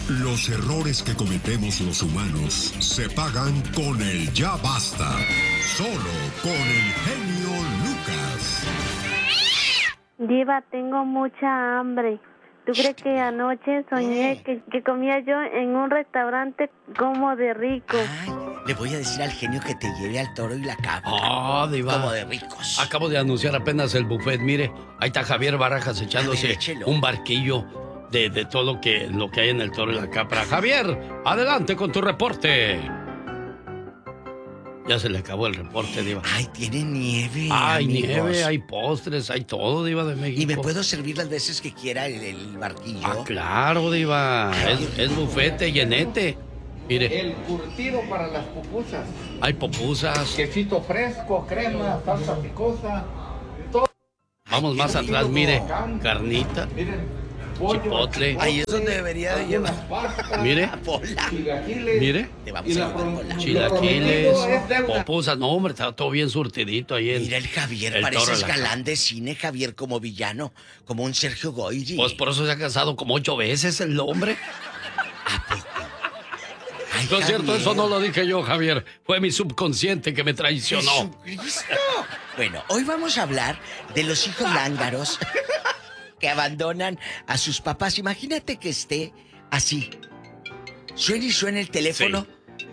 Los errores que cometemos los humanos se pagan con el ya basta. Solo con el genio Lucas. Diva, tengo mucha hambre. ¿Tú crees que anoche soñé que comía yo en un restaurante como de rico? Ay, le voy a decir al genio que te lleve al Toro y la Cabra. Ah, Diva. Como de ricos. Acabo de anunciar apenas el buffet. Mire, ahí está Javier Barajas echándose un barquillo de todo lo que hay en el Toro y la Cabra. Javier, adelante con tu reporte. Ya se le acabó el reporte, Diva. Ay, tiene nieve. Hay amigos. nieve, hay postres, hay todo, Diva de México. ¿Y me puedo servir las veces que quiera el barquillo? Ah, claro, Diva. Es bufete, llenete. Mire. El curtido para las pupusas. Hay pupusas. Quesito fresco, crema, salsa picosa. Todo. Vamos más atrás, mire. Carnita. Miren. Chipotle. Ahí es donde debería de llevar. Mire. Pola. Mire. Te vamos a llevar pola. Chilaquiles. Popusas. No, hombre, está todo bien surtidito ahí en. Mira el Javier, el pareces Toro, galán de cine, Javier, como villano, como un Sergio Goyri. Pues por eso se ha casado como 8 veces el hombre. ¿A poco? Ay, No es cierto, Javier. eso no lo dije yo, Javier. Fue mi subconsciente que me traicionó. ¡Jesucristo! Bueno, hoy vamos a hablar de los hijos lángaros que abandonan a sus papás. Imagínate que esté así. Suena y suena el teléfono. Sí.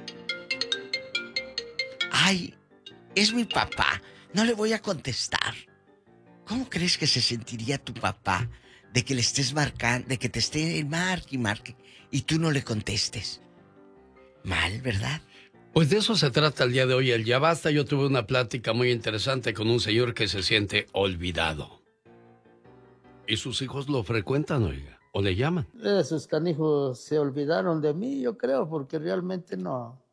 Ay, es mi papá. No le voy a contestar. ¿Cómo crees que se sentiría tu papá de que le estés marcando, de que te esté marque y marque y tú no le contestes? Mal, ¿verdad? Pues de eso se trata el día de hoy, el Ya Basta. Yo tuve una plática muy interesante con un señor que se siente olvidado. Y sus hijos lo frecuentan, oiga, o le llaman. Esos canijos se olvidaron de mí, yo creo, porque realmente no.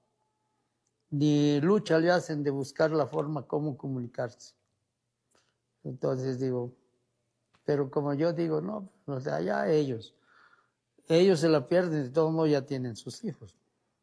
Ni lucha le hacen de buscar la forma cómo comunicarse. Entonces digo, pero como yo digo, no, o sea, ya ellos se la pierden, de todos modos ya tienen sus hijos.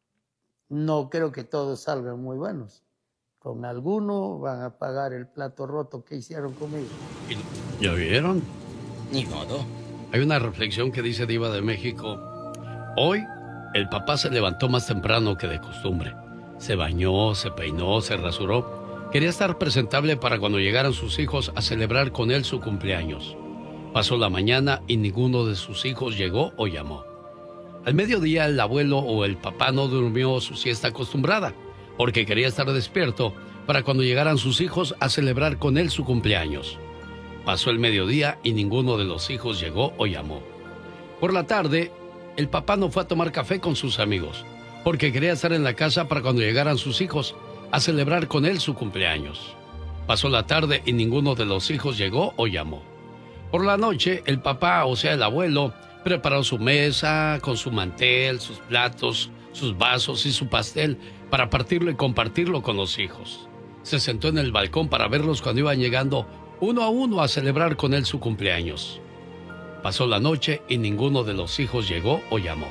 No creo que todos salgan muy buenos. Con alguno van a pagar el plato roto que hicieron conmigo. ¿Ya vieron? Ni modo. Hay una reflexión que dice Diva de México. Hoy el papá se levantó más temprano que de costumbre. Se bañó, se peinó, se rasuró. Quería estar presentable para cuando llegaran sus hijos a celebrar con él su cumpleaños. Pasó la mañana y ninguno de sus hijos llegó o llamó. Al mediodía el abuelo o el papá no durmió su siesta acostumbrada, porque quería estar despierto para cuando llegaran sus hijos a celebrar con él su cumpleaños. Pasó el mediodía y ninguno de los hijos llegó o llamó. Por la tarde, el papá no fue a tomar café con sus amigos, porque quería estar en la casa para cuando llegaran sus hijos a celebrar con él su cumpleaños. Pasó la tarde y ninguno de los hijos llegó o llamó. Por la noche, el papá, o sea el abuelo, preparó su mesa con su mantel, sus platos, sus vasos y su pastel para partirlo y compartirlo con los hijos. Se sentó en el balcón para verlos cuando iban llegando uno a uno a celebrar con él su cumpleaños. Pasó la noche y ninguno de los hijos llegó o llamó.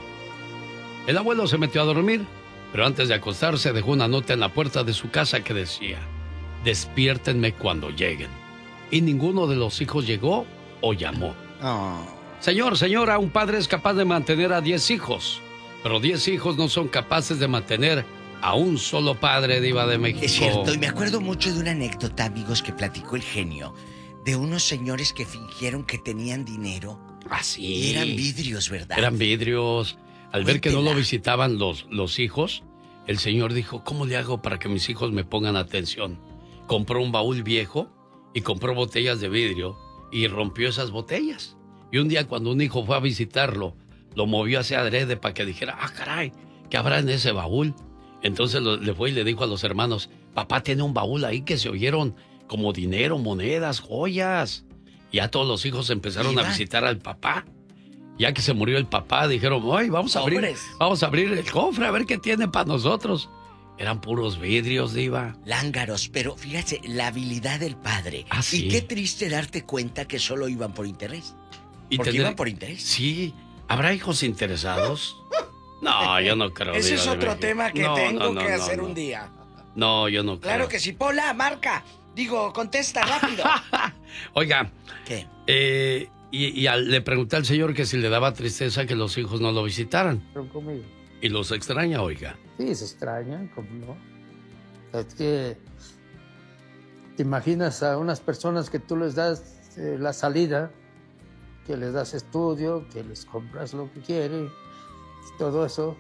El abuelo se metió a dormir, pero antes de acostarse dejó una nota en la puerta de su casa que decía: despiértenme cuando lleguen. Y ninguno de los hijos llegó o llamó. Oh. Señor, señora, un padre es capaz de mantener a 10 hijos, pero 10 hijos no son capaces de mantener a un solo padre, Diva de México. Es cierto, y me acuerdo mucho de una anécdota, amigos, que platicó el genio, de unos señores que fingieron que tenían dinero. Ah, sí. Y eran vidrios, ¿verdad? Eran vidrios. Al ver que no lo visitaban los hijos, el señor dijo: ¿cómo le hago para que mis hijos me pongan atención? Compró un baúl viejo y compró botellas de vidrio y rompió esas botellas. Y un día cuando un hijo fue a visitarlo, lo movió hacia adrede para que dijera: ah, caray, ¿qué habrá en ese baúl? Entonces le fue y le dijo a los hermanos: papá tiene un baúl ahí que se oyeron como dinero, monedas, joyas. Y ya todos los hijos empezaron a visitar al papá. Ya que se murió el papá, dijeron: ay, vamos a abrir el cofre a ver qué tiene para nosotros. Eran puros vidrios, Diva. Lángaros, pero fíjate, la habilidad del padre. Ah, sí. Y qué triste darte cuenta que solo iban por interés. ¿Porque iban por interés? Sí. ¿Habrá hijos interesados? No, yo no creo. Ese Diva es de otro México. tema que tengo que hacer un día. No, yo no creo. Claro que sí. Pola, marca. Digo, contesta rápido. Oiga. ¿Qué? Le pregunté al señor que si le daba tristeza que los hijos no lo visitaran. Pero conmigo. ¿Y los extraña, oiga? Sí, se extrañan, como no. Es que te imaginas a unas personas que tú les das la salida, que les das estudio, que les compras lo que quieren, todo eso.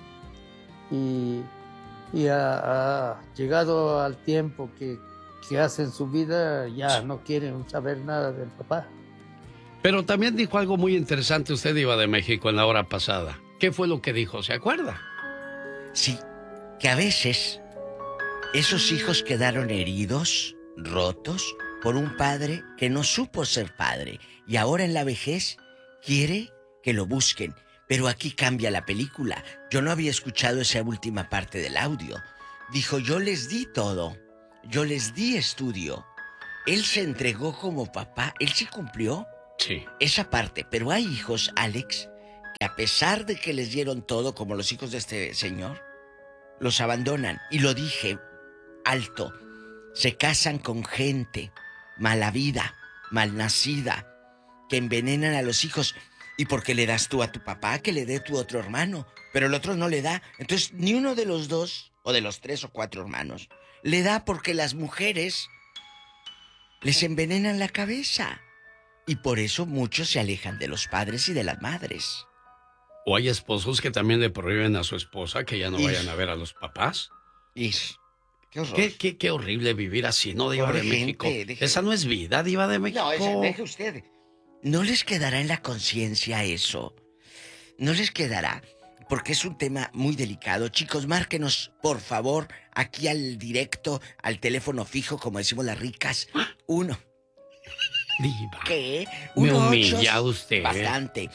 Y ha llegado al tiempo que hacen su vida, ya no quieren saber nada del papá. Pero también dijo algo muy interesante usted, Diva de México, en la hora pasada. ¿Qué fue lo que dijo? ¿Se acuerda? Sí, que a veces esos hijos quedaron heridos, rotos, por un padre que no supo ser padre y ahora en la vejez quiere que lo busquen. Pero aquí cambia la película. Yo no había escuchado esa última parte del audio. Dijo, yo les di todo. Yo les di estudio. Él se entregó como papá. Él sí cumplió. Sí. Esa parte. Pero hay hijos, Alex, que a pesar de que les dieron todo, como los hijos de este señor, los abandonan. Y lo dije alto. Se casan con gente mala vida, malnacida, que envenenan a los hijos. ¿Y por qué le das tú a tu papá que le dé tu otro hermano? Pero el otro no le da. Entonces, ni uno de los dos, o de los 3 o 4 hermanos, le da porque las mujeres les envenenan la cabeza. Y por eso muchos se alejan de los padres y de las madres. O hay esposos que también le prohíben a su esposa que ya no vayan a ver a los papás. Qué horror. Qué horrible vivir así, ¿no, Diva de México? Esa no es vida, Diva de México. No, deje usted. ¿No les quedará en la conciencia eso? ¿No les quedará? Porque es un tema muy delicado. Chicos, márquenos, por favor, aquí al directo, al teléfono fijo, como decimos las ricas. Diva. ¿Qué? Me humilla usted. Bastante.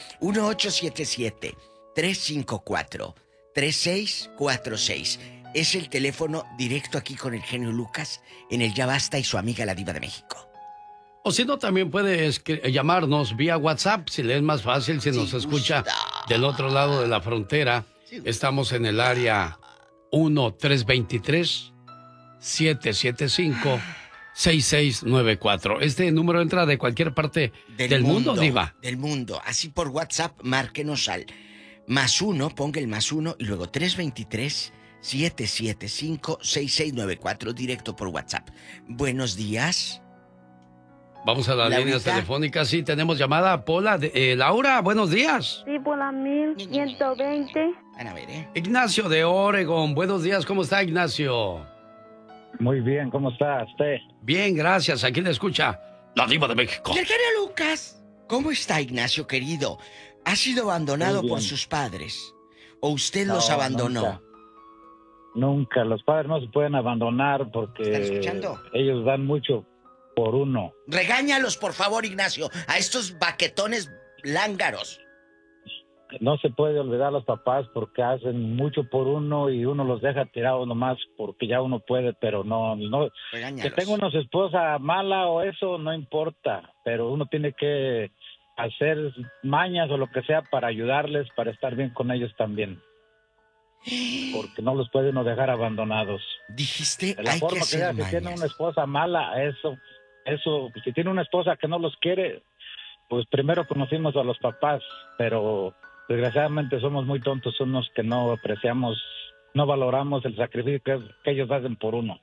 1877-354-3646. Es el teléfono directo aquí con el genio Lucas, en el Ya Basta y su amiga la Diva de México. O si no, también puede llamarnos vía WhatsApp, si le es más fácil, si nos escucha del otro lado de la frontera. Estamos en el área 1-323-775-6694. Este número entra de cualquier parte del mundo, Diva. Del mundo. Así por WhatsApp, márquenos al +1, ponga el +1 y luego 323-775-6694, directo por WhatsApp. Buenos días. Vamos a las líneas telefónicas. Sí, tenemos llamada. Pola, Laura, buenos días. Sí, Pola 1120. A ver, Ignacio de Oregon, buenos días. ¿Cómo está, Ignacio? Muy bien, ¿cómo está usted? Bien, gracias. Aquí le escucha la Diva de México. ¿Y el genio Lucas? ¿Cómo está, Ignacio, querido? ¿Ha sido abandonado por sus padres? ¿O usted los abandonó? Nunca. Los padres no se pueden abandonar porque ellos dan mucho por uno. Regáñalos, por favor, Ignacio, a estos baquetones lángaros. No se puede olvidar a los papás porque hacen mucho por uno y uno los deja tirados nomás porque ya uno puede, pero no. Regáñalos. Que tenga una esposa mala o eso no importa, pero uno tiene que hacer mañas o lo que sea para ayudarles, para estar bien con ellos también. Porque no los puede uno dejar abandonados. Dijiste, de la forma que sea, si tiene una esposa mala, eso, si tiene una esposa que no los quiere, pues primero conocimos a los papás, pero desgraciadamente somos muy tontos, unos que no apreciamos, no valoramos el sacrificio que ellos hacen por uno.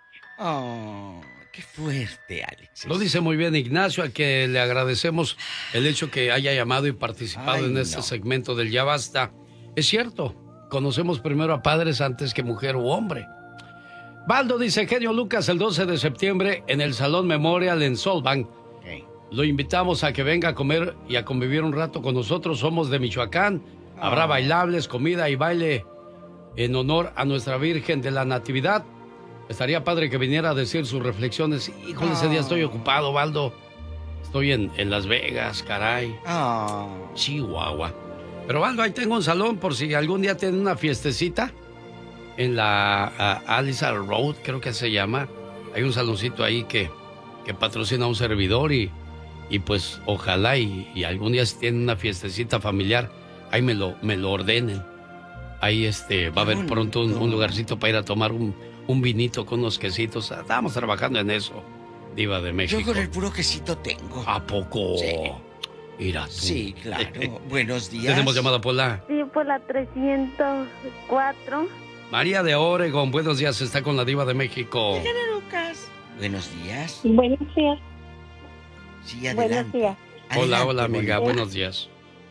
Oh, qué fuerte, Alex. Lo dice muy bien Ignacio, al que le agradecemos el hecho que haya llamado y participado en este segmento del Ya Basta. Es cierto, conocemos primero a padres antes que mujer u hombre. Baldo dice, genio Lucas, el 12 de septiembre en el Salón Memorial en Solvang. Lo invitamos a que venga a comer y a convivir un rato con nosotros. Somos de Michoacán. Habrá bailables, comida y baile en honor a nuestra Virgen de la Natividad. Estaría padre que viniera a decir sus reflexiones. Híjole, ese día estoy ocupado, Baldo. Estoy en Las Vegas, caray. Chihuahua. Pero Baldo, ahí tengo un salón por si algún día tienen una fiestecita. En la Alice Road, creo que se llama. Hay un saloncito ahí que patrocina a un servidor y pues ojalá y algún día si tienen una fiestecita familiar, ahí me lo ordenen. Ahí va a haber pronto un lugarcito para ir a tomar un vinito con unos quesitos. Estamos trabajando en eso, Diva de México. Yo con el puro quesito tengo. ¿A poco? Sí. Mira tú. Sí, claro. Buenos días. ¿Tenemos llamada, Pola? Sí, por la 304. María de Oregon, buenos días, está con la Diva de México. Lucas. Buenos días. Buenos días. Sí, adelante. Buenos días. Hola, Adelante, hola, amiga, bonita. buenos días.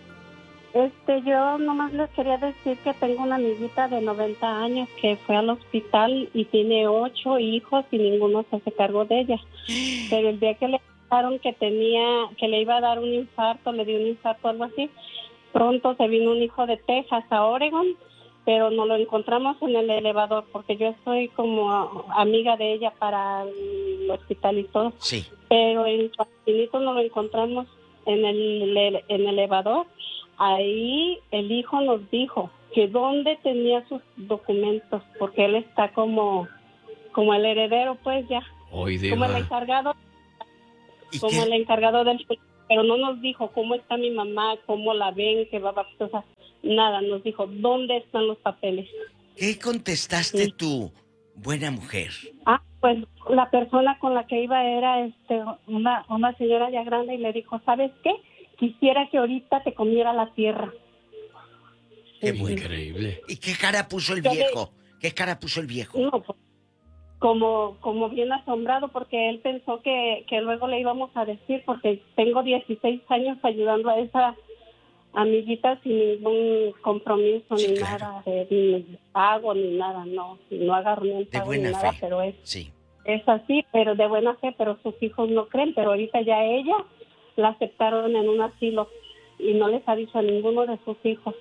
Yo nomás les quería decir que tengo una amiguita de 90 años que fue al hospital y tiene 8 hijos y ninguno se hace cargo de ella. Pero el día que le dijeron que le iba a dar un infarto, le dio un infarto o algo así, pronto se vino un hijo de Texas a Oregon, pero nos lo encontramos en el elevador porque yo soy como amiga de ella para el hospital y todo. Sí. Pero en Facilito nos lo encontramos en el elevador. Ahí el hijo nos dijo que dónde tenía sus documentos, porque él está como el heredero, pues ya, Hoy, como el Diva. encargado, ¿Y como el qué, encargado del, pero no nos dijo cómo está mi mamá, cómo la ven, que va a pasar, nada, nos dijo dónde están los papeles. qué contestaste Sí. tú, buena mujer? Pues la persona con la que iba era una señora ya grande y le dijo, ¿sabes qué? Quisiera que ahorita te comiera la tierra. Qué Sí. bueno. Increíble. ¿Y qué cara puso el Yo le- viejo? ¿Qué cara puso el viejo? No, pues, como bien asombrado, porque él pensó que luego le íbamos a decir, porque tengo 16 años ayudando a esa amiguita sin ningún compromiso, Sí, ni claro. nada, ni pago, ni nada, no agarro ni un De pago ni buena nada, fe. pero Sí. es así, pero de buena fe, pero sus hijos no creen, pero ahorita ya ella la aceptaron en un asilo y no les ha dicho a ninguno de sus hijos.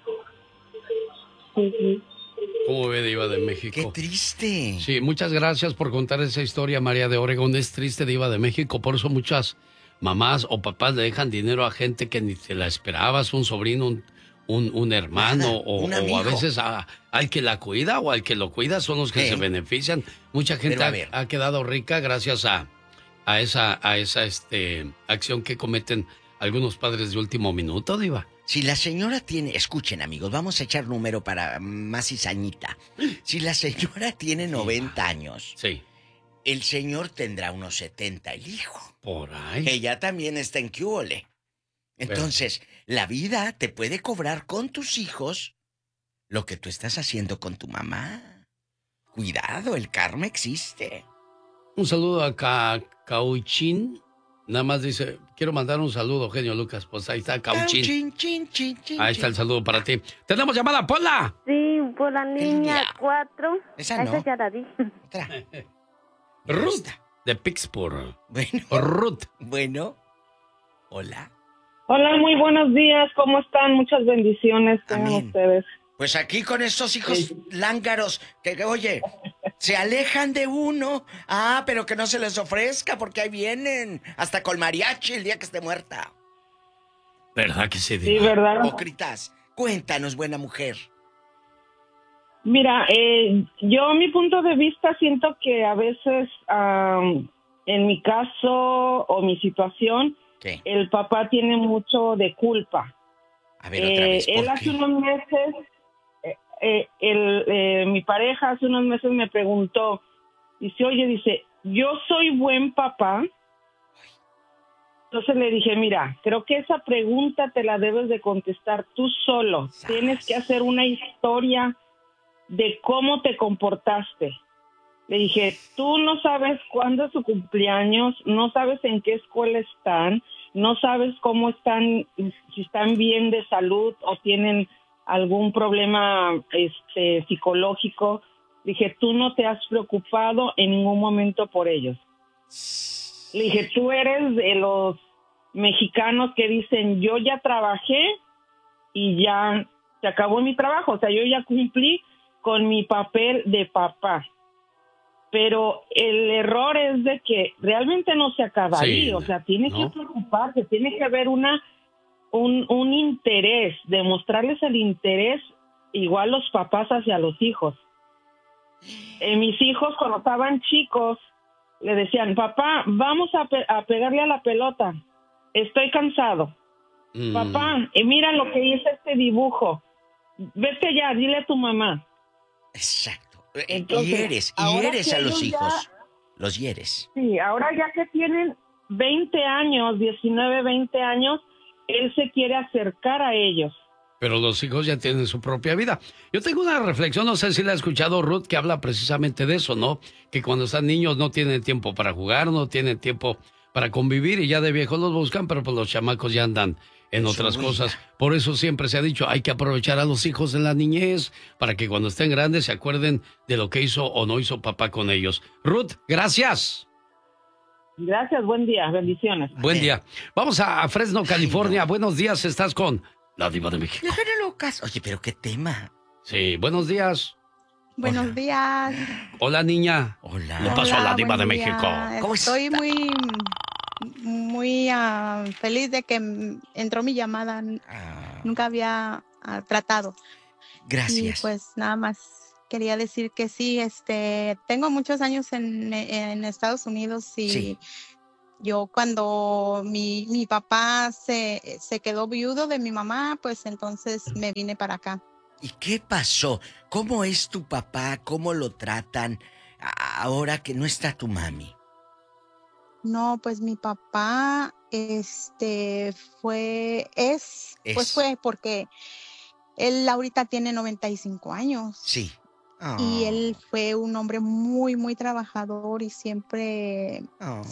Ujú. ¿Cómo ve, Diva de Qué México? triste. Sí, muchas gracias por contar esa historia, María de Oregón. Es triste, Diva de México, por eso muchas mamás o papás le dejan dinero a gente que ni te la esperabas, un sobrino, un hermano, Nada, o, un o amigo. a veces al que la cuida o al que lo cuida son los que Sí. se benefician. Mucha gente Pero a ver. ha quedado rica gracias a esa acción que cometen algunos padres de último minuto, Diva. Si la señora tiene... Escuchen, amigos, vamos a echar número para más cizañita. Si la señora tiene 90 años, Sí, el señor tendrá unos 70, el hijo. por ahí. Que ya también está en Cúbole. Entonces, la vida te puede cobrar con tus hijos lo que tú estás haciendo con tu mamá. Cuidado, el karma existe. Un saludo a Cauchín. Nada más dice, quiero mandar un saludo, genio Lucas. Pues ahí está Cauchín. Chin, chin, chin, chin, Ahí está el chin. saludo para ti. ¡Tenemos llamada, Pola! Sí, por la línea Línea. 4. Esa no. ya la di. Otra. Ruth, de Pittsburgh. Bueno, Ruth. bueno. Hola. Hola, muy buenos días. ¿Cómo están? Muchas bendiciones tengan Amén. ustedes. Pues aquí con estos hijos lángaros que, oye, se alejan de uno. Ah, pero que no se les ofrezca porque ahí vienen. Hasta con mariachi el día que esté muerta. ¿Verdad que sí, Sí, Diva? ¿verdad? Hipócritas. Cuéntanos, buena mujer. Mira, yo mi punto de vista siento que a veces, en mi caso o mi situación, ¿Qué? el papá tiene mucho de culpa. A ver, otra vez, ¿por Él hace qué? unos meses, mi pareja hace unos meses me preguntó, dice, yo soy buen papá. Entonces le dije, mira, creo que esa pregunta te la debes de contestar tú solo. Tienes que hacer una historia de cómo te comportaste. Le dije, tú no sabes cuándo es su cumpleaños, no sabes en qué escuela están, no sabes cómo están, si están bien de salud o tienen algún problema psicológico. Dije, tú no te has preocupado en ningún momento por ellos. Le dije, tú eres de los mexicanos que dicen, yo ya trabajé y ya se acabó mi trabajo. O sea, yo ya cumplí con mi papel de papá. Pero el error es de que realmente no se acaba Sí, ahí. O sea, tiene ¿no? que preocuparse, tiene que haber un interés, demostrarles el interés igual los papás hacia los hijos. Mis hijos cuando estaban chicos le decían, papá, vamos a pegarle a la pelota, estoy cansado. Papá, mira lo que hice este dibujo, vete allá, dile a tu mamá. Exacto. Entonces, hieres ahora a que los ellos hijos. ya- Los hieres. Sí, ahora ya que tienen 20 años, 19, 20 años, él se quiere acercar a ellos. Pero los hijos ya tienen su propia vida. Yo tengo una reflexión, no sé si la ha escuchado Ruth, que habla precisamente de eso, ¿no? Que cuando están niños no tienen tiempo para jugar, no tienen tiempo para convivir y ya de viejos los buscan, pero pues los chamacos ya andan en otras cosas. Por eso siempre se ha dicho, hay que aprovechar a los hijos en la niñez para que cuando estén grandes se acuerden de lo que hizo o no hizo papá con ellos. Ruth, gracias. Gracias, buen día, bendiciones. Buen día. Vamos a Fresno, California. Buenos días, estás con la Diva de México. Locas. Oye, pero qué tema. Sí, buenos días. Buenos días. Hola, niña. Hola. Le paso a la Diva de México. ¿Cómo Estoy muy feliz de que entró mi llamada. Nunca había tratado. Gracias. Y pues nada más quería decir que sí, tengo muchos años en Estados Unidos y Sí. yo cuando mi papá se quedó viudo de mi mamá, pues entonces me vine para acá. ¿Y qué pasó? ¿Cómo es tu papá? ¿Cómo lo tratan ahora que no está tu mami? No, pues mi papá, fue porque él ahorita tiene 95 años. Sí. Y él fue un hombre muy, muy trabajador y siempre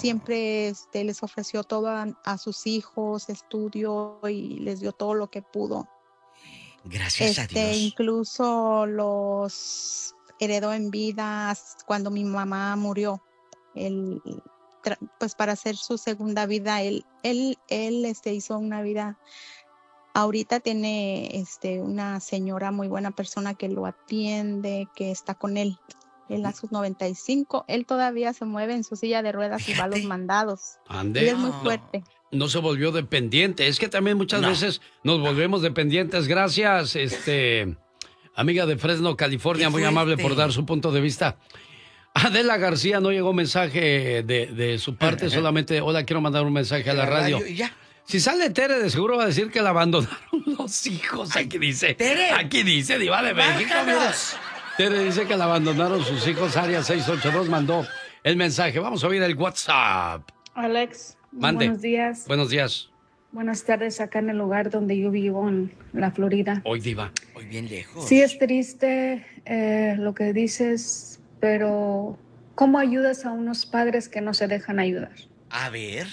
les ofreció todo a sus hijos, estudio y les dio todo lo que pudo. Gracias a Dios. Incluso los heredó en vida cuando mi mamá murió. Él, pues para hacer su segunda vida, él hizo una vida. Ahorita tiene una señora muy buena persona que lo atiende, que está con él. Él a sus 95, él todavía se mueve en su silla de ruedas y va a los mandados. Ande. Y es muy fuerte. No se volvió dependiente. Es que también muchas veces nos volvemos dependientes. Gracias, amiga de Fresno, California, muy amable por dar su punto de vista. Adela García, no llegó mensaje de su parte, solamente, hola, quiero mandar un mensaje a la radio. Y ya. Si sale Tere, de seguro va a decir que la abandonaron los hijos. Aquí dice. Tere. Aquí dice, Diva de México. Mira. Tere dice que la abandonaron sus hijos. Área 682 mandó el mensaje. Vamos a oír el WhatsApp. Alex, Mande. buenos días. Buenos días. Buenas tardes acá en el lugar donde yo vivo, en la Florida. Hoy, Diva. Hoy bien lejos. Sí es triste lo que dices, pero ¿cómo ayudas a unos padres que no se dejan ayudar? A ver.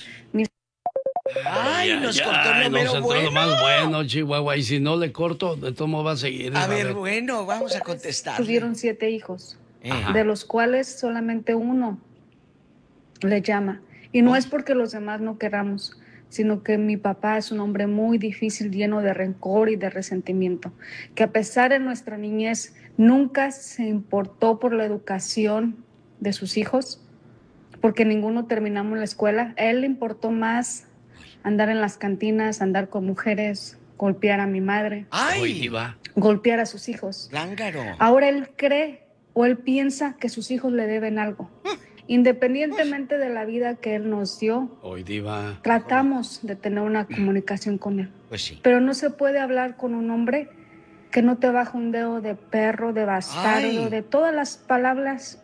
Ay, nos cortó lo mero entró bueno. lo más bueno, Chihuahua. Y si no le corto, de todo modo va a seguir. A ver, bueno, vamos a contestar. Tuvieron 7 hijos, Ajá. de los cuales solamente uno le llama. Y no es porque los demás no queramos, sino que mi papá es un hombre muy difícil, lleno de rencor y de resentimiento, que a pesar de nuestra niñez nunca se importó por la educación de sus hijos, porque ninguno terminamos la escuela. A él le importó más andar en las cantinas, andar con mujeres, golpear a mi madre, ¡Ay! Diva. golpear a sus hijos. Lángaro. Ahora él cree o él piensa que sus hijos le deben algo. Independientemente de la vida que él nos dio, Hoy, Diva. tratamos de tener una comunicación con él. Pues sí. Pero no se puede hablar con un hombre que no te baja un dedo de perro, de bastardo, Ay. de todas las palabras.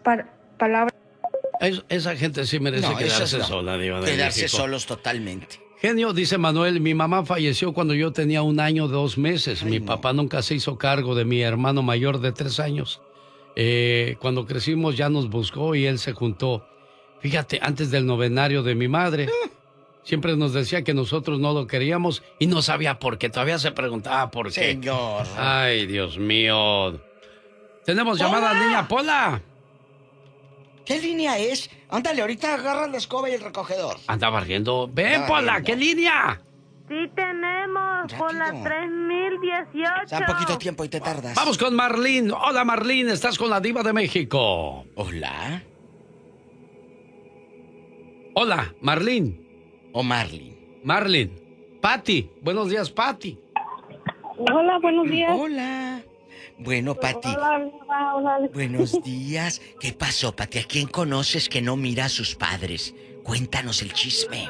Esa gente sí merece No, quedarse esos no. sola, Diva de Quedarse México. solos totalmente. Genio, dice Manuel, mi mamá falleció cuando yo tenía 1 año, 2 meses. Mi papá nunca se hizo cargo de mi hermano mayor de 3 años. Cuando crecimos ya nos buscó y él se juntó. Fíjate, antes del novenario de mi madre. Siempre nos decía que nosotros no lo queríamos y no sabía por qué. Todavía se preguntaba por qué. Señor. Ay, Dios mío. Tenemos llamada, niña Pola. ¿Qué línea es? Ándale, ahorita agarra la escoba y el recogedor. Anda barriendo. Ven, Pola, ¿qué línea? Sí tenemos, por la 3018. Está poquito tiempo y te tardas. Vamos con Marlene. Hola, Marlene, estás con la Diva de México. Hola. Hola, Marlene. O Marlene. Marlene. Patti. Buenos días, Patti. Hola, buenos días. Hola. Bueno, Pati. Hola. Buenos días. ¿Qué pasó, Pati? ¿A quién conoces que no mira a sus padres? Cuéntanos el chisme.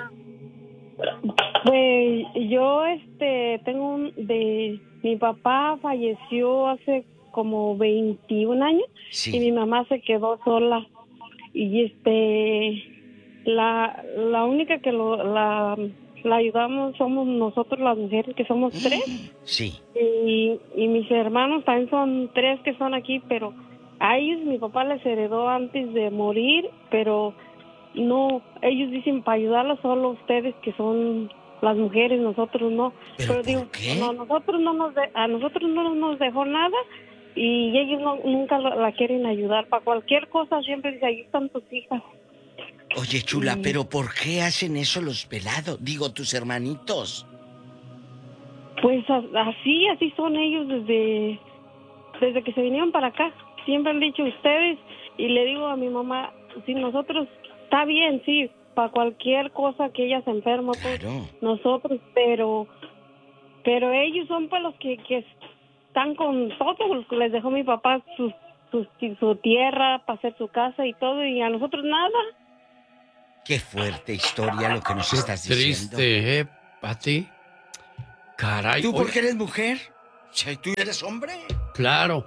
Pues yo tengo mi papá falleció hace como 21 años Sí. y mi mamá se quedó sola y la única que la ayudamos somos nosotros las mujeres, que somos 3. Sí. Y mis hermanos también son 3 que son aquí, pero a ellos mi papá les heredó antes de morir, pero no, ellos dicen para ayudarlos solo ustedes que son las mujeres, nosotros no. Pero digo, no, a nosotros no nos dejó nada y ellos nunca la quieren ayudar. Para cualquier cosa siempre dicen, ahí están tus hijas. Oye, chula, pero ¿por qué hacen eso los pelados? Digo, tus hermanitos. Pues así son ellos desde que se vinieron para acá. Siempre han dicho ustedes, y le digo a mi mamá, si nosotros, está bien, sí, para cualquier cosa que ella se enferma, pues nosotros, pero ellos son pues los que están con todo. Les dejó mi papá su tierra para hacer su casa y todo, y a nosotros nada. Qué fuerte historia lo que nos estás diciendo. Triste, Pati? Caray. ¿Tú por qué eres mujer? ¿Tú eres hombre? Claro.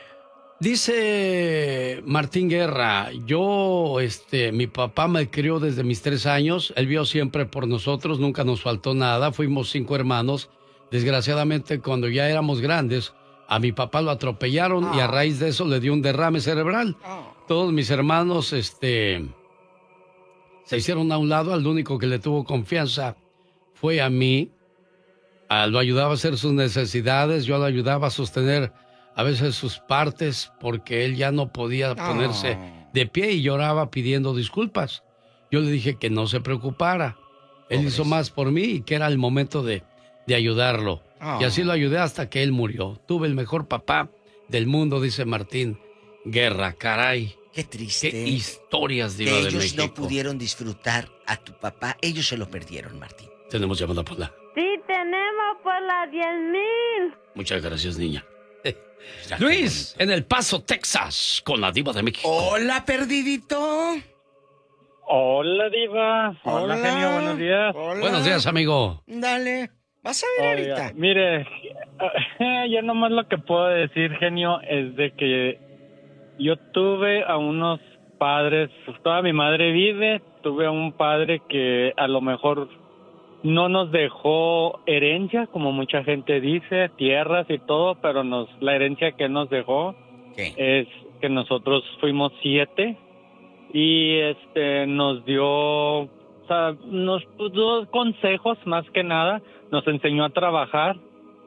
Dice Martín Guerra, mi papá me crió desde mis 3 años, él vio siempre por nosotros, nunca nos faltó nada, fuimos 5 hermanos. Desgraciadamente, cuando ya éramos grandes, a mi papá lo atropellaron y a raíz de eso le dio un derrame cerebral. Todos mis hermanos, se hicieron a un lado, al único que le tuvo confianza fue a mí. Lo ayudaba a hacer sus necesidades, yo lo ayudaba a sostener a veces sus partes porque él ya no podía ponerse de pie y lloraba pidiendo disculpas. Yo le dije que no se preocupara. Él hizo más por mí y que era el momento de ayudarlo. Y así lo ayudé hasta que él murió. Tuve el mejor papá del mundo, dice Martín Guerra. Caray. Qué triste. Qué historias, Diva de México. Ellos no pudieron disfrutar a tu papá. Ellos se lo perdieron, Martín. Tenemos llamada por la... Sí, tenemos por la 10,000. Muchas gracias, niña. Luis, en El Paso, Texas, con la Diva de México. Hola, perdidito. Hola, Diva. Hola, genio, buenos días. Hola. Buenos días, amigo. Dale, vas a ver ahorita. Mire, yo nomás lo que puedo decir, genio, es de que yo tuve a unos padres, toda mi madre vive, tuve a un padre que a lo mejor no nos dejó herencia, como mucha gente dice, tierras y todo, pero la herencia que nos dejó es que nosotros fuimos 7 y nos dio, nos dio consejos más que nada, nos enseñó a trabajar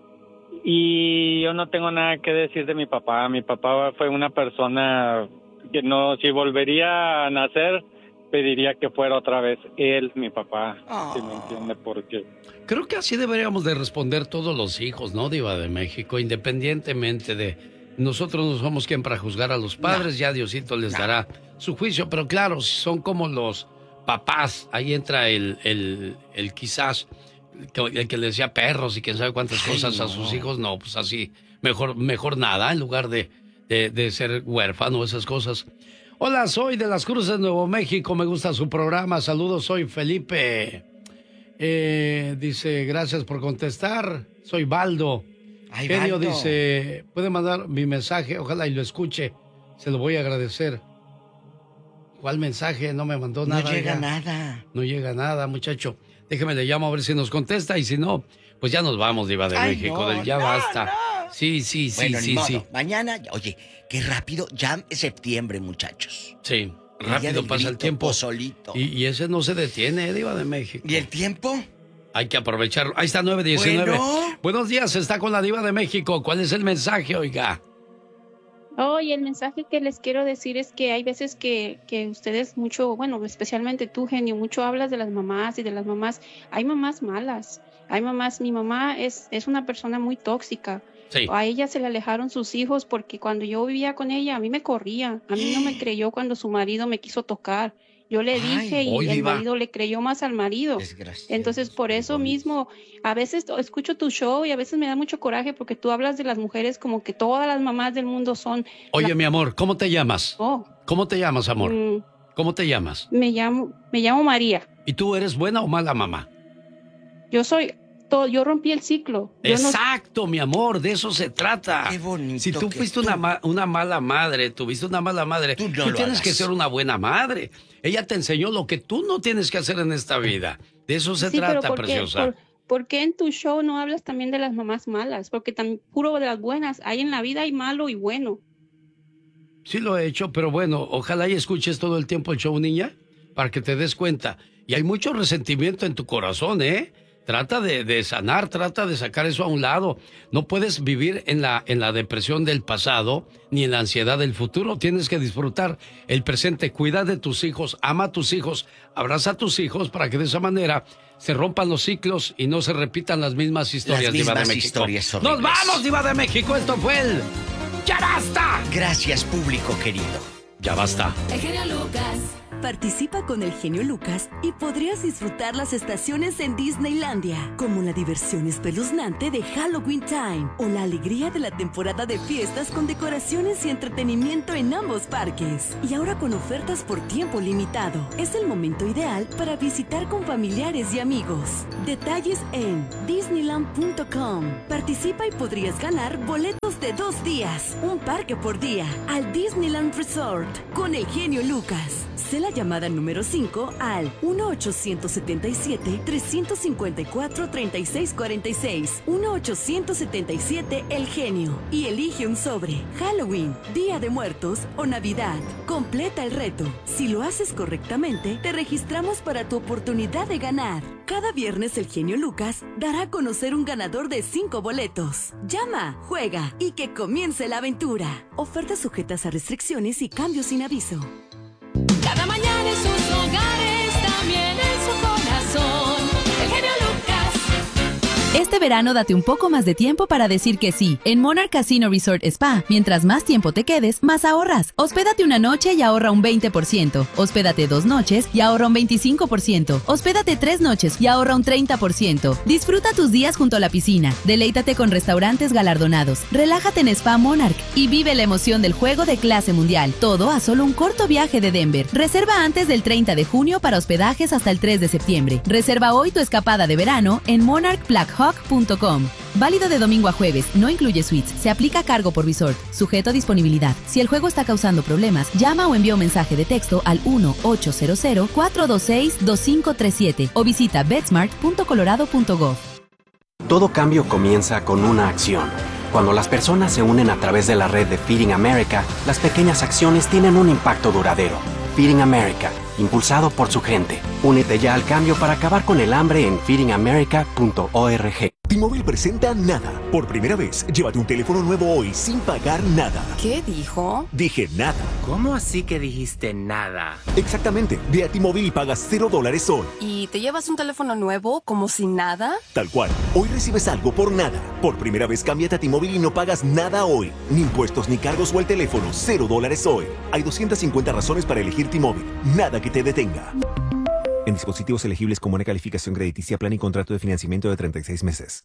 y yo no tengo nada que decir de mi papá. Mi papá fue una persona que si volvería a nacer, pediría que fuera otra vez él, mi papá, si me entiende por qué. Creo que así deberíamos de responder todos los hijos, ¿no, Diva de México? Independientemente de... Nosotros no somos quien para juzgar a los padres, ya Diosito les dará su juicio, pero claro, si son como los papás, ahí entra el quizás, el que le decía perros y quién sabe cuántas cosas a sus hijos, no, pues así, mejor nada, en lugar de ser huérfano, esas cosas. Hola, soy de Las Cruces, Nuevo México. Me gusta su programa. Saludos, soy Felipe. Dice, gracias por contestar. Soy Baldo. Genio dice, puede mandar mi mensaje. Ojalá y lo escuche. Se lo voy a agradecer. ¿Cuál mensaje? No me mandó nada. No llega nada. No llega nada, muchacho. Déjeme, le llamo a ver si nos contesta. Y si no, pues ya nos vamos, Diva de México. Ya basta. No. Sí. Bueno, ni modo. Mañana, oye, qué rápido, ya es septiembre, muchachos. Sí, rápido pasa el tiempo. Solito. Y ese no se detiene, Diva de México. ¿Y el tiempo? Hay que aprovecharlo. Ahí está 9:19. Bueno. Buenos días, está con la Diva de México. ¿Cuál es el mensaje, oiga? Y el mensaje que les quiero decir es que hay veces que ustedes mucho, bueno, especialmente tú, genio, mucho hablas de las mamás y de las mamás. Hay mamás malas. Hay mamás, mi mamá es una persona muy tóxica. Sí. A ella se le alejaron sus hijos porque cuando yo vivía con ella, a mí me corría. A mí no me creyó cuando su marido me quiso tocar. Yo le dije y el marido le creyó más al marido. Entonces, por eso mismo, a veces escucho tu show y a veces me da mucho coraje porque tú hablas de las mujeres como que todas las mamás del mundo son... Oye, mi amor, ¿cómo te llamas? ¿Cómo te llamas, amor? ¿Cómo te llamas? Me llamo María. ¿Y tú eres buena o mala mamá? Yo rompí el ciclo. Exacto, mi amor, de eso se trata. Qué bonito. Si tú fuiste una mala madre, tuviste una mala madre, tú tienes que ser una buena madre. Ella te enseñó lo que tú no tienes que hacer en esta vida. De eso se trata, preciosa. ¿Por qué en tu show no hablas también de las mamás malas? Porque también puro de las buenas. Hay en la vida hay malo y bueno. Sí lo he hecho, pero bueno, ojalá y escuches todo el tiempo el show, niña, para que te des cuenta. Y hay mucho resentimiento en tu corazón, ¿eh? Trata de sanar, trata de sacar eso a un lado. No puedes vivir en la depresión del pasado ni en la ansiedad del futuro. Tienes que disfrutar el presente. Cuida de tus hijos, ama a tus hijos, abraza a tus hijos para que de esa manera se rompan los ciclos y no se repitan las mismas historias, Diva de México. Historias horribles. ¡Nos vamos, Diva de México! Esto fue el ¡Ya Basta! Gracias, público querido. Ya basta. El genio Lucas. Participa con el genio Lucas y podrías disfrutar las estaciones en Disneylandia, como la diversión espeluznante de Halloween Time o la alegría de la temporada de fiestas con decoraciones y entretenimiento en ambos parques. Y ahora con ofertas por tiempo limitado. Es el momento ideal para visitar con familiares y amigos. Detalles en Disneyland.com. Participa y podrías ganar boletos de 2 días, un parque por día, al Disneyland Resort con el genio Lucas. Sé la llamada número 5 al 1-877-354-3646. 1-877 El Genio. Y elige un sobre. Halloween, Día de Muertos o Navidad. Completa el reto. Si lo haces correctamente, te registramos para tu oportunidad de ganar. Cada viernes el genio Lucas dará a conocer un ganador de 5 boletos. Llama, juega y que comience la aventura. Ofertas sujetas a restricciones y cambios sin aviso. Cada mañana en sus hogares, también en su corazón, el genio Lucas. Este verano date un poco más de tiempo para decir que sí. En Monarch Casino Resort Spa, mientras más tiempo te quedes, más ahorras. Hospédate una noche y ahorra un 20%. Hospédate 2 noches y ahorra un 25%. Hospédate 3 noches y ahorra un 30%. Disfruta tus días junto a la piscina. Deleítate con restaurantes galardonados. Relájate en Spa Monarch y vive la emoción del juego de clase mundial. Todo a solo un corto viaje de Denver. Reserva antes del 30 de junio para hospedajes hasta el 3 de septiembre. Reserva hoy tu escapada de verano en monarchblackhawk.com. Válido de domingo a jueves, no incluye suites, se aplica cargo por resort, sujeto a disponibilidad. Si el juego está causando problemas, llama o envía un mensaje de texto al 1-800-426-2537 o visita betsmart.colorado.gov. Todo cambio comienza con una acción. Cuando las personas se unen a través de la red de Feeding America, las pequeñas acciones tienen un impacto duradero. Feeding America, impulsado por su gente. Únete ya al cambio para acabar con el hambre en feedingamerica.org. T-Mobile presenta Nada. Por primera vez, llévate un teléfono nuevo hoy sin pagar nada. ¿Qué dijo? Dije nada. ¿Cómo así que dijiste nada? Exactamente. Ve a T-Mobile y pagas $0 hoy. ¿Y te llevas un teléfono nuevo como sin nada? Tal cual. Hoy recibes algo por nada. Por primera vez, cámbiate a T-Mobile y no pagas nada hoy. Ni impuestos, ni cargos o el teléfono. $0 hoy. Hay 250 razones para elegir T-Mobile. Nada que te detenga. En dispositivos elegibles con buena calificación crediticia, plan y contrato de financiamiento de 36 meses.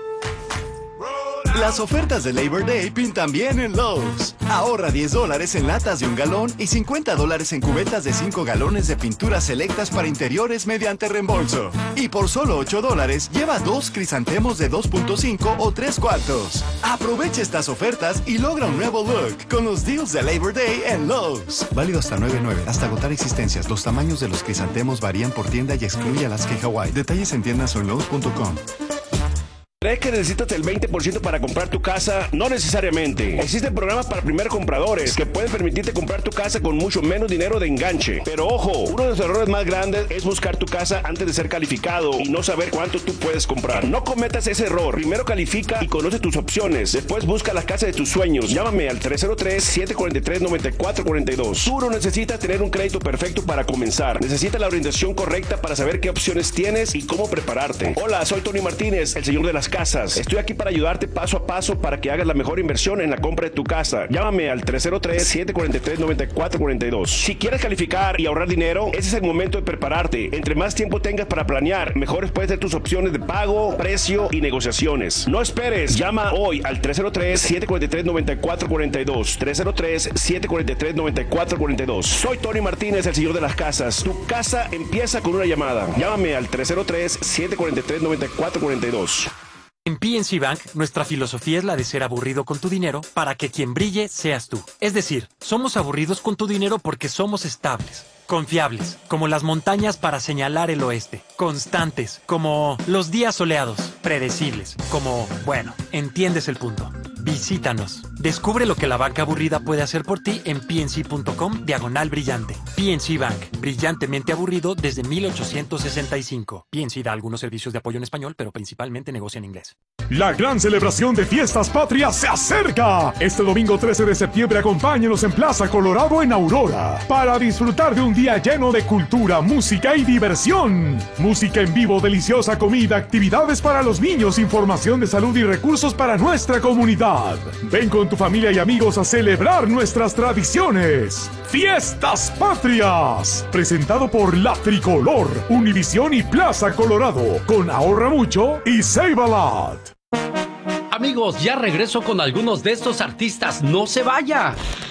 Las ofertas de Labor Day pintan bien en Lowe's. Ahorra $10 en latas de 1 galón y $50 en cubetas de 5 galones de pinturas selectas para interiores mediante reembolso. Y por solo $8, lleva 2 crisantemos de 2.5 o 3/4. Aprovecha estas ofertas y logra un nuevo look con los deals de Labor Day en Lowe's. Válido hasta 9/9, hasta agotar existencias. Los tamaños de los crisantemos varían por tienda y excluye Alaska y Hawaii. Detalles en tiendas o en Lowe's.com. ¿Crees que necesitas el 20% para comprar tu casa? No necesariamente. Existen programas para primeros compradores que pueden permitirte comprar tu casa con mucho menos dinero de enganche. Pero ojo, uno de los errores más grandes es buscar tu casa antes de ser calificado y no saber cuánto tú puedes comprar. No cometas ese error. Primero califica y conoce tus opciones. Después busca la casa de tus sueños. Llámame al 303-743-9442. Tú no necesitas tener un crédito perfecto para comenzar. Necesitas la orientación correcta para saber qué opciones tienes y cómo prepararte. Hola, soy Tony Martínez, el señor de las casas. Estoy aquí para ayudarte paso a paso para que hagas la mejor inversión en la compra de tu casa. Llámame al 303-743-9442. Si quieres calificar y ahorrar dinero, ese es el momento de prepararte. Entre más tiempo tengas para planear, mejores pueden ser tus opciones de pago, precio y negociaciones. No esperes. Llama hoy al 303-743-9442. 303-743-9442. Soy Tony Martínez, el señor de las casas. Tu casa empieza con una llamada. Llámame al 303-743-9442. En PNC Bank, nuestra filosofía es la de ser aburrido con tu dinero para que quien brille seas tú. Es decir, somos aburridos con tu dinero porque somos estables, confiables, como las montañas para señalar el oeste, constantes, como los días soleados, predecibles, como, bueno, entiendes el punto. Visítanos. Descubre lo que la banca aburrida puede hacer por ti en pnc.com/brillante. PNC Bank, brillantemente aburrido desde 1865. PNC da algunos servicios de apoyo en español, pero principalmente negocia en inglés. La gran celebración de Fiestas Patrias se acerca. Este domingo 13 de septiembre acompáñenos en Plaza Colorado en Aurora para disfrutar de un día lleno de cultura, música y diversión. Música en vivo, deliciosa comida, actividades para los niños, información de salud y recursos para nuestra comunidad. Ven con tu familia y amigos a celebrar nuestras tradiciones. Fiestas Patrias, presentado por La Tricolor, Univisión y Plaza Colorado, con Ahorra Mucho y Save a Lot. Amigos, ya regreso con algunos de estos artistas. ¡No se vaya!